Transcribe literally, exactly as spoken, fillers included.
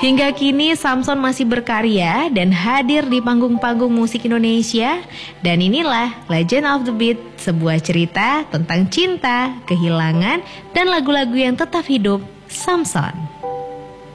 Hingga kini Samson masih berkarya dan hadir di panggung-panggung musik Indonesia. Dan inilah Legend of the Beat, sebuah cerita tentang cinta, kehilangan, dan lagu-lagu yang tetap hidup, Samson.